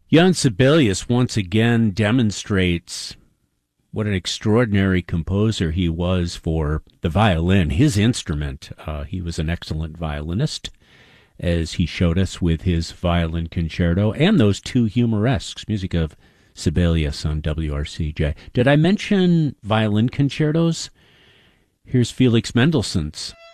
Jan Sibelius once again demonstrates what an extraordinary composer he was for the violin, his instrument. He was an excellent violinist, as he showed us with his violin concerto and those two humoresques, music of Sibelius on WRCJ. Did I mention violin concertos? Here's Felix Mendelssohn's